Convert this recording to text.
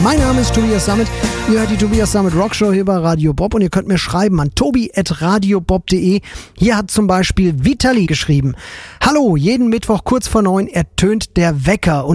Mein Name ist Tobias Sammet. Ihr hört die Tobias Sammet Rockshow hier bei Radio Bob und ihr könnt mir schreiben an tobi@radiobob.de. Hier hat zum Beispiel Vitali geschrieben: Hallo, jeden Mittwoch kurz vor 9 ertönt der Wecker.